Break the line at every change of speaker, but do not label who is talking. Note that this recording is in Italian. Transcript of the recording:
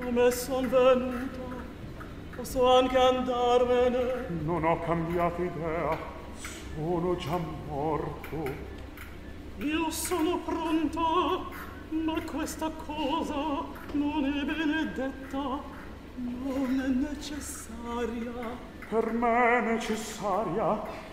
Come son venuta? Posso anche andarmene?
Non ho cambiato idea, sono già morto.
Io sono pronta, ma questa cosa non è benedetta, non è necessaria.
Per me è necessaria.